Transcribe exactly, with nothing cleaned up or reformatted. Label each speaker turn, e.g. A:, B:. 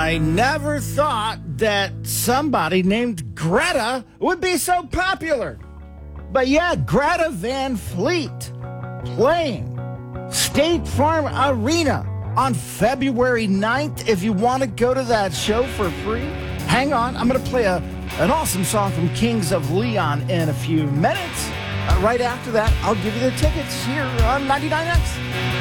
A: I never thought that somebody named Greta would be so popular. But yeah, Greta Van Fleet playing State Farm Arena on February ninth. If you want to go to that show for free, hang on. I'm going to play a, an awesome song from Kings of Leon in a few minutes. Uh, right after that, I'll give you the tickets here on ninety-nine X.